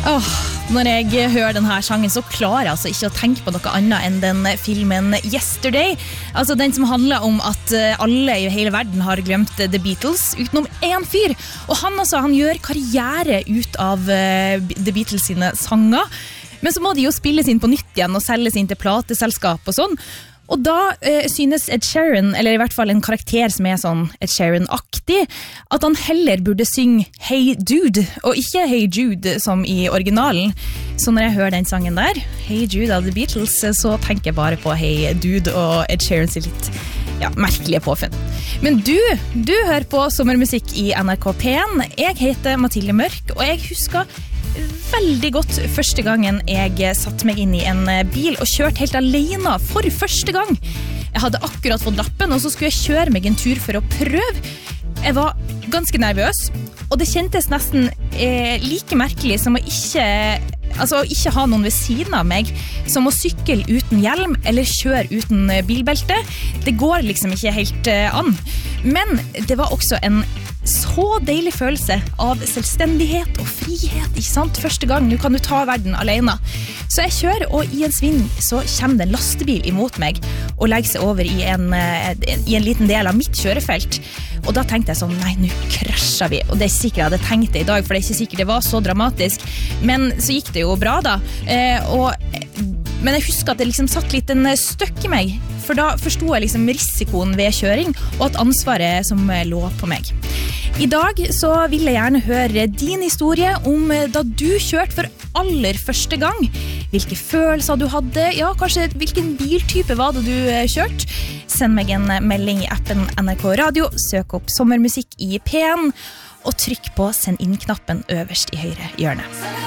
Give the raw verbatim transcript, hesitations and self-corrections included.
Åh, når jeg hører denne sangen så klarer jeg altså ikke å tenke på noe annet enn den filmen Yesterday. Altså den som handler om at alle i hele verden har glemt The Beatles, utenom en fyr. Og han, altså, han gjør karriere ut av The Beatles sine sanger. Men så må de jo spilles inn på nytt igjen og selges inn til plateselskap og sånn. Og da eh, synes Ed Sheeran, eller i hvert fall en karakter som er sånn Ed Sheeran-aktig, at han heller burde synge Hey Dude, og ikke Hey Jude som i originalen. Så når jeg hører den sangen der, Hey Jude av The Beatles, så tenker jeg bare på Hey Dude og Ed Sheeran sitt litt ja, merkelige påfunn. Men du, du hører på sommermusikk i N R K P en. Jeg heter Mathilde Mørk, og jeg husker veldig godt første gangen jeg satt meg inn i en bil og kjørte helt alene for første gang. Jeg hadde akkurat fått lappen, og så skulle jeg kjøre meg en tur for å prøve. Jeg var ganske nervøs, og det kjentes nesten eh, like merkelig som å ikke, altså, å ikke ha noen ved siden av meg, som å sykle uten hjelm eller kjøre uten bilbelte. Det går liksom ikke helt eh, an. Men det var også en så deilig følelse av selvstendighet og frihet, ikke sant? Første gang, nå kan du ta verden alene. Så jeg kjører, og i en sving så kommer det en lastebil imot meg og legger seg over i en, i en liten del av mitt kjørefelt. Og da tenkte jeg sånn, nei, nå krasjer vi. Og det er sikkert jeg hadde tenkt det i dag, for det er ikke sikkert det var så dramatisk. Men så gikk det jo bra da. Eh, og, men jeg husker at det liksom satt litt en støkk i meg, for da forstod jeg liksom risikoen ved kjøring, og at ansvaret som lå på meg. I dag så vil jeg gjerne høre din historie om da du kjørte for aller første gang. Hvilke følelser du hadde, ja, kanskje hvilken biltype var det du kjørte. Send meg en melding i appen N R K Radio, søk opp sommermusikk i P en, og trykk på send inn-knappen øverst i høyre hjørne.